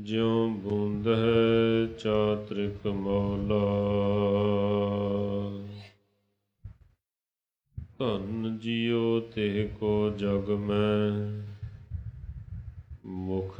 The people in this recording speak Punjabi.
ਜਿਉ ਬੂੰਦਹਿ ਚਾਤ੍ਰਿਕ ਮੌਲਾ। ਧੰਨ ਜੀਉ ਤਿਹ ਕੋ ਜਗ ਮੈਂ ਮੁਖ